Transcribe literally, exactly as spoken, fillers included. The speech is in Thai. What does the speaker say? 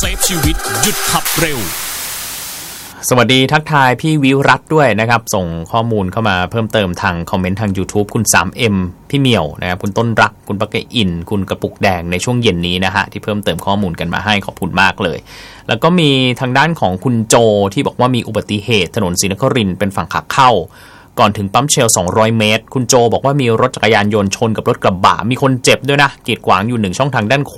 ซฟชีวิตหยุดขับเร็วสวัสดีทักทายพี่วิวรัตน์ด้วยนะครับส่งข้อมูลเข้ามาเพิ่มเติมทางคอมเมนต์ทาง YouTube คุณ ทรี เอ็ม พี่เหมียวนะครับคุณต้นรักคุณปะเกอินคุณกระปุกแดงในช่วงเย็นนี้นะฮะที่เพิ่มเติมข้อมูลกันมาให้ขอบคุณมากเลยแล้วก็มีทางด้านของคุณโจที่บอกว่ามีอุบัติเหตุถนนศรีนครินทร์เป็นฝั่งขาเข้าก่อนถึงปั๊มเชลสองร้อยเมตรคุณโจบอกว่ามีรถจักรยานยนต์ชนกับรถกระบะมีคนเจ็บด้วยนะกีดขวางอยู่หนึ่งช่องทางด้าน